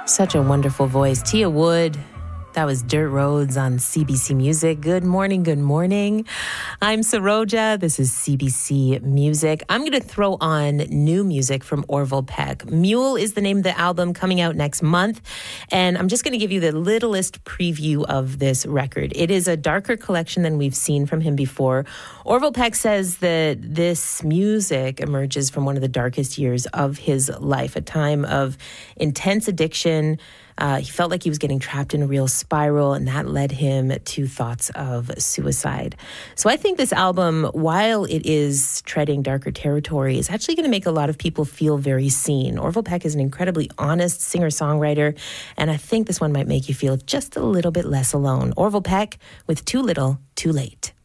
Such a wonderful voice. Tia Wood. That was Dirt Roads on CBC Music. Good morning, good morning. I'm Saroja. This is CBC Music. I'm going to throw on new music from Orville Peck. Mule is the name of the album, coming out next month. And I'm just going to give you the littlest preview of this record. It is a darker collection than we've seen from him before. Orville Peck says that this music emerges from one of the darkest years of his life, a time of intense addiction. He felt like he was getting trapped in a real spiral, and that led him to thoughts of suicide. So I think this album, while it is treading darker territory, is actually going to make a lot of people feel very seen. Orville Peck is an incredibly honest singer-songwriter, and I think this one might make you feel just a little bit less alone. Orville Peck with Too Little, Too Late.